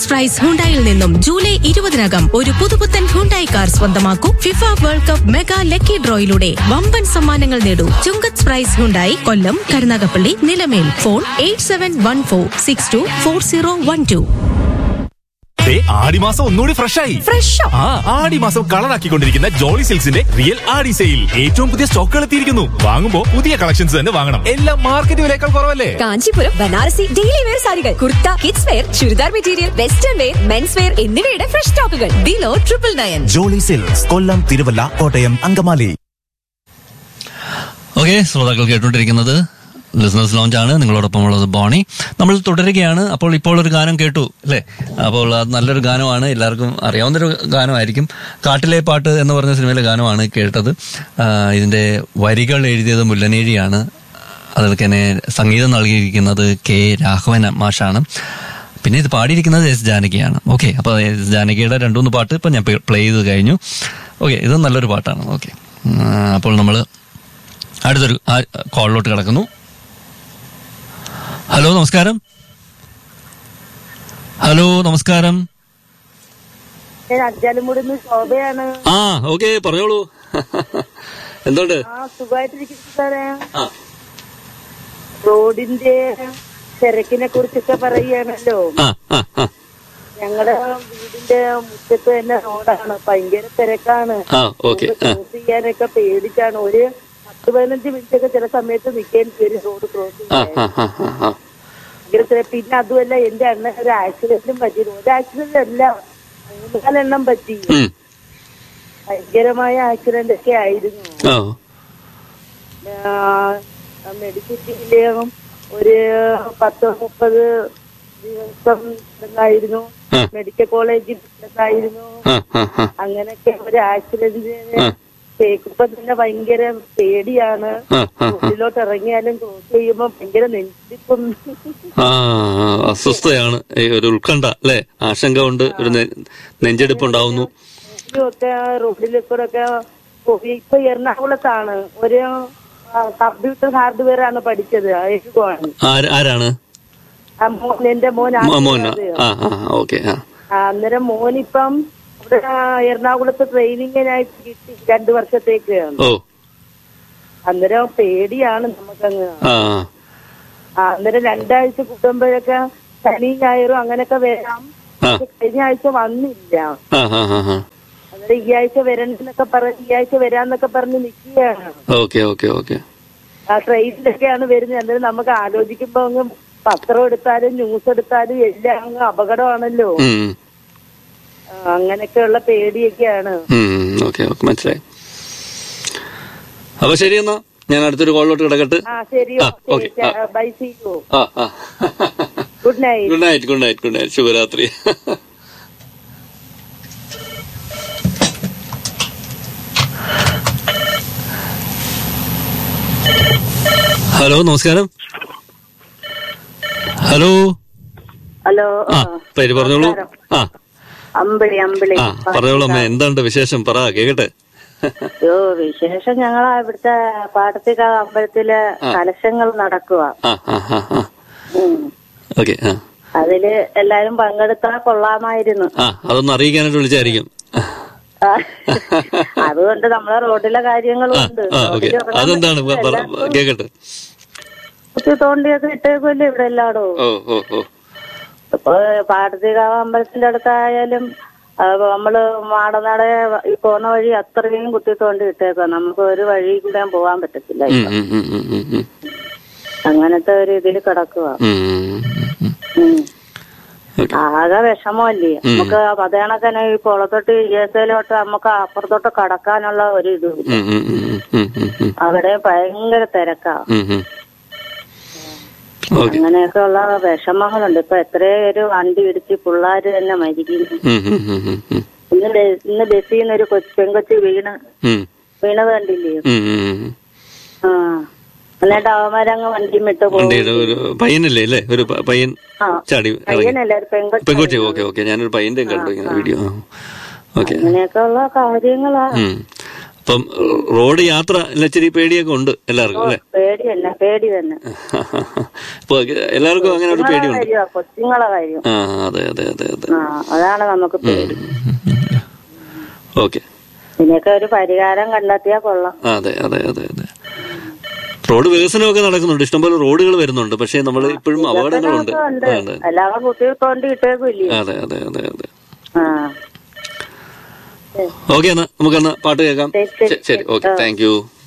ചുങ്കത്ത് price ഹുണ്ടായിൽ നിന്നും July 20 ഒരു പുതുപുത്തൻ ഹുണ്ടായി കാർ സ്വന്തമാക്കൂ. FIFA world cup mega lucky ഡ്രോയിലൂടെ വമ്പൻ സമ്മാനങ്ങൾ നേടൂ. ചുങ്കത്ത് പ്രൈസ് ഹുണ്ടായി, കൊല്ലം, കരുനാഗപ്പള്ളി, നിലമേൽ. ഫോൺ 8714624012. ആടിമാസം ഒന്നുകൂടി ഫ്രഷായി. ഫ്രഷോ? ആടിമാസം കളറാക്കിക്കൊണ്ടിരിക്കുന്ന ജോളി സിൽക്സിന്റെ റിയൽ ആടി സെയിൽ. ഏറ്റവും പുതിയ സ്റ്റോക്കുകൾ എത്തിയിരിക്കുന്നു. വാങ്ങുമ്പോ പുതിയ കളക്ഷൻസ് തന്നെ വാങ്ങണം. എല്ലാം മാർക്കറ്റ് വിലയേക്കാൾ കുറവല്ലേ? കാഞ്ചീപുരം ബനാറസി ഡെയിലി വെയർ സാരികൾ, kurta, kids wear, churidar material, western wear, men's wear എന്നിവയുടെ ഫ്രഷ് സ്റ്റോക്കുകൾ ബിലോ 999. ജോളി സിൽക്സ്, കൊല്ലം, തിരുവല്ല, കോട്ടയം, അങ്കമാലി. ഓക്കെ, ശ്രോതാക്കൾ കേട്ടുകൊണ്ടിരിക്കുന്നത് ലിസണേഴ്സ് ലോഞ്ച് ആണ്. നിങ്ങളോടൊപ്പം ഉള്ളത് ബോണി. നമ്മൾ തുടരുകയാണ്. ഇപ്പോൾ ഒരു ഗാനം കേട്ടു അല്ലേ? അപ്പോൾ അത് നല്ലൊരു ഗാനമാണ്, എല്ലാവർക്കും അറിയാവുന്നൊരു ഗാനമായിരിക്കും. കാട്ടിലെ പാട്ട് എന്ന് പറഞ്ഞ സിനിമയിലെ ഗാനമാണ് കേട്ടത്. ഇതിന്റെ വരികൾ എഴുതിയത് മുല്ലനേഴിയാണ്. അതിലേക്ക് തന്നെ സംഗീതം നൽകിയിരിക്കുന്നത് കെ രാഘവൻ മാഷാണ്. പിന്നെ ഇത് പാടിയിരിക്കുന്നത് എസ് ജാനകിയാണ്. ഓക്കെ, അപ്പോൾ എസ് ജാനകിയുടെ 2-3 പാട്ട് ഇപ്പം ഞാൻ പ്ലേ ചെയ്ത് കഴിഞ്ഞു. ഓക്കെ, ഇത് നല്ലൊരു പാട്ടാണ്. ഓക്കെ, അപ്പോൾ നമ്മൾ അടുത്തൊരു കോളിലോട്ട് കിടക്കുന്നു. ഹലോ, നമസ്കാരം. ഹലോ, നമസ്കാരം. ശോഭയാണ്. ഓക്കെ, പറഞ്ഞോളൂ. എന്തുണ്ട്? സുഖമായിട്ടിരിക്കുന്നു. റോഡിന്റെ തിരക്കിനെ കുറിച്ചൊക്കെ പറയുകയാണല്ലോ. ഞങ്ങളുടെ വീടിന്റെ മുറ്റത്ത് തന്നെ റോഡാണ്, ഭയങ്കര തിരക്കാണ്. ക്രോസ് ചെയ്യാനൊക്കെ പേടിച്ചാണ്. ഒരു 10-15 മിനിറ്റൊക്കെ ചില സമയത്ത് നിൽക്കേണ്ടി വരും റോഡ് ക്രോസ് ചെയ്യാൻ. പിന്നെ അതുമല്ല, എന്റെ അണ്ണൻ ഒരു ആക്സിഡന്റും പറ്റിയിരുന്നു. ഒരു ആക്സിഡന്റ് അല്ല, 3-4 എണ്ണം പറ്റി. ഭയങ്കരമായ ആക്സിഡന്റ് ഒക്കെ ആയിരുന്നു. മെഡിക്കൽ ഒരു 10-30 ദിവസം ആയിരുന്നു. മെഡിക്കൽ കോളേജിൽ ആയിരുന്നു. അങ്ങനെയൊക്കെ ഒരു ആക്സിഡന്റിന് കേൾക്കുമ്പോ തന്നെ ഭയങ്കര പേടിയാണ്. റോഡിലോട്ട് ഇറങ്ങിയാലും ക്രോസ് ചെയ്യുമ്പോ ഭയങ്കര നെഞ്ചിടിപ്പും അസ്വസ്ഥയാണ്, ഒരു ഉത്കണ്ഠ അല്ലെ, ആശങ്ക കൊണ്ട് ഒരു നെഞ്ചെടുപ്പ് ഉണ്ടാവുന്നു. ഒക്കെ റോഡിൽ കൂടെ ഒക്കെ. ഇപ്പൊ എറണാകുളത്താണ് ഒരു കമ്പ്യൂട്ടർ ഹാർഡ്വെയർ ആണ് പഠിച്ചത്. ആരാണ്? എന്റെ മോൻ. അന്നേരം മോനിപ്പം ഇവിടെ എറണാകുളത്ത് ട്രെയിനിങ്ങിനായിട്ട് കിട്ടി 2 വർഷത്തേക്ക്. അന്നേരം പേടിയാണ് നമുക്കങ്ങ്. അന്നേരം 2 ആഴ്ച കൂടുമ്പോഴൊക്കെ ശനി ഞായറും അങ്ങനെയൊക്കെ വരാം. കഴിഞ്ഞ ആഴ്ച വന്നില്ല. അന്നേരം ഈ ആഴ്ച വരണ്ടെന്നൊക്കെ പറഞ്ഞ്, ഈ ആഴ്ച വരാന്നൊക്കെ പറഞ്ഞ് നിൽക്കുകയാണ്. ആ ട്രെയിനിലൊക്കെയാണ് വരുന്നത്. അന്നേരം നമുക്ക് ആലോചിക്കുമ്പോ അങ്ങ് പത്രം എടുത്താലും ന്യൂസ് എടുത്താലും എല്ലാം അങ്ങ് അപകടമാണല്ലോ. അങ്ങനെയൊക്കെയുള്ള പേടിയൊക്കെയാണ്. മനസ്സിലായി. അപ്പൊ ശരി, എന്നാ ഞാൻ അടുത്തൊരു കോളിലോട്ട് കിടക്കട്ടെ. ശരി, by, see you. Good night. Good night, good night, good night. ശുഭരാത്രി. ഹലോ, നമസ്കാരം. ഹലോ. പേര് പറഞ്ഞോളൂ. അമ്പിളി. പറഞ്ഞോളൂ അമ്മ, എന്തുണ്ട് വിശേഷം? പറ, കേക്കട്ടെ. വിശേഷം ഞങ്ങളാ ഇവിടുത്തെ പാടത്തിക്കാവ് അമ്പലത്തില് കലശങ്ങൾ നടക്കുക. അതില് എല്ലാരും പങ്കെടുത്താൽ കൊള്ളാമായിരുന്നു. അതൊന്ന് അറിയിക്കാനായിട്ട് വിളിച്ചായിരിക്കും. അതുകൊണ്ട് നമ്മളെ റോഡിലെ കാര്യങ്ങളും ഉണ്ട്. അതെന്താണ് കേക്കട്ടെ. കുത്തി തോണ്ടിയൊക്കെ ഇട്ടേക്കുമല്ലേ ഇവിടെ എല്ലാടോ. ഇപ്പൊ പാടത്തിക്കാവ് അമ്പലത്തിന്റെ അടുത്തായാലും നമ്മള് മാടനാട പോന്ന വഴി അത്രയും കുത്തി തോണ്ടി ഇട്ടേക്കുക. നമുക്ക് ഒരു വഴി കൂടെ പോകാൻ പറ്റത്തില്ല. അങ്ങനത്തെ ഒരു ഇതിൽ കിടക്കുക. ആകെ വിഷമല്ലേ നമുക്ക്. പതയണക്കനെ ഈ കുളത്തോട്ട് ഏസയിലോട്ട് നമുക്ക് അപ്പുറത്തോട്ട് കടക്കാനുള്ള ഒരു ഇതും അവിടെ ഭയങ്കര തിരക്കാ. അങ്ങനെയൊക്കെ ഉള്ള വിഷമങ്ങളുണ്ട്. ഇപ്പൊ എത്രയൊരു വണ്ടി ഇടിച്ച് പിള്ളേര് തന്നെ മരിക്കുന്നു. ഇന്ന് ബസ്സിൽ നിന്ന് ഒരു പെൺകൊച്ച് വീണത് കണ്ടില്ലേ? എന്നിട്ട് അവന്മാരങ്ങ് വണ്ടി വിട്ട് പയ്യനല്ലേ, ഒരു പയ്യൻ ചാടി, പയ്യനല്ല, പെൺകുട്ടി. ഞാനൊരു പയ്യന്റെ കണ്ടു ഇങ്ങനെ വീഡിയോ. അങ്ങനെയൊക്കെ ഉള്ള കാര്യങ്ങളാണ്. അപ്പം റോഡ് യാത്ര ഇച്ചിരി പേടിയൊക്കെ ഉണ്ട് എല്ലാവർക്കും അല്ലേ? പേടിയല്ല, പേടി തന്നെ. ഇപ്പൊ എല്ലാവർക്കും അങ്ങനെ ഒരു പേടിയുണ്ട്. കൊച്ചുങ്ങളെ കാര്യം. അതെ അതെ അതെ അതെ, അതാണ് നമുക്ക് പേടി. ഓക്കെ, ഇതിനൊക്കെ ഒരു പരിഹാരം കണ്ടെത്തിയാ കൊള്ളാം. അതെ അതെ അതെ അതെ. റോഡ് വികസനമൊക്കെ നടക്കുന്നുണ്ട്, ഇഷ്ടംപോലെ റോഡുകൾ വരുന്നുണ്ട്, പക്ഷെ നമ്മൾ ഇപ്പോഴും അപകടങ്ങളുണ്ട്. എല്ലാവരും കുത്തിക്കൊണ്ട് ഇട്ടേക്കില്ലേ? അതെ അതെ അതെ അതെ. ഓക്കെ, എന്നാ നമുക്കെന്നാ പാട്ട് കേൾക്കാം. ശരി, ഓക്കെ, താങ്ക് യു.